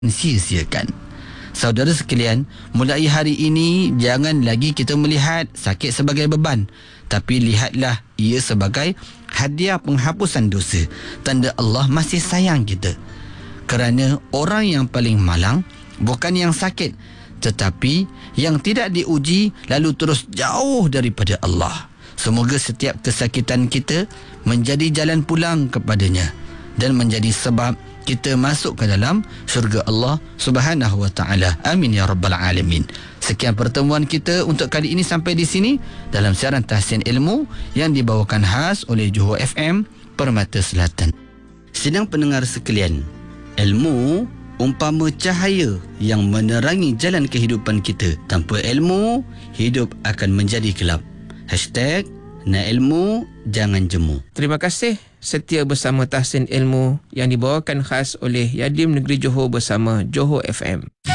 sia-siakan. Saudara sekalian, mulai hari ini jangan lagi kita melihat sakit sebagai beban, tapi lihatlah ia sebagai hadiah penghapusan dosa, tanda Allah masih sayang kita. Kerana orang yang paling malang bukan yang sakit, tetapi yang tidak diuji lalu terus jauh daripada Allah. Semoga setiap kesakitan kita menjadi jalan pulang kepadanya dan menjadi sebab kita masuk ke dalam syurga Allah Subhanahu wa taala. Amin ya rabbal alamin. Sekian pertemuan kita untuk kali ini sampai di sini dalam siaran Tahsin Ilmu yang dibawakan khas oleh Johor FM Permata Selatan. Sedang pendengar sekalian, ilmu umpama cahaya yang menerangi jalan kehidupan kita. Tanpa ilmu, hidup akan menjadi gelap. #Nak ilmu, jangan jemu. Terima kasih setia bersama Tahsin Ilmu yang dibawakan khas oleh Yadim Negeri Johor bersama Johor FM.